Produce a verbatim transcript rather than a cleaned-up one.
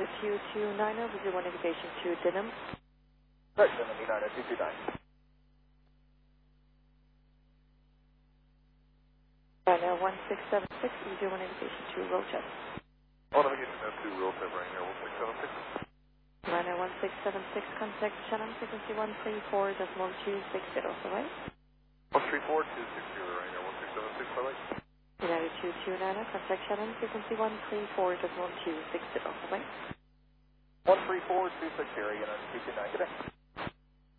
United two two nine zero, zero one indication to Denham. Right, Denham, United two two nine. Ryanair one six seven six, zero one indication to Rochester. Oh, navigation now to Rochester, Ryanair one six seven six. Ryanair one six seven six, contact Shannon, frequency one three four decimal two six zero, bye-bye. one three four two six zero, Ryanair one six seven six, bye-bye. United two two nine zero, contact Shannon, frequency one three four decimal two six zero, bye-bye. one three four two six zero, United two two nine, good day.